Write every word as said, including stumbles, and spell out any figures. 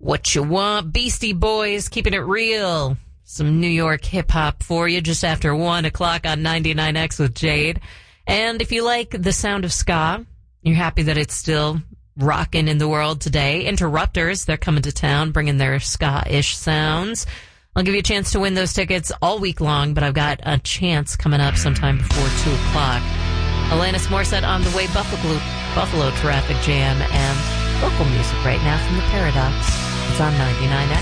What You Want, Beastie Boys, keeping it real. Some New York hip-hop for you just after one o'clock on ninety-nine X with Jade. And if you like the sound of ska, you're happy that it's still rocking in the world today. Interrupters, they're coming to town, bringing their ska-ish sounds. I'll give you a chance to win those tickets all week long, but I've got a chance coming up sometime before two o'clock. Alanis Morissette on the way, Buffalo, Buffalo Traffic Jam, and local music right now from The Paradox. It's on ninety-nine X.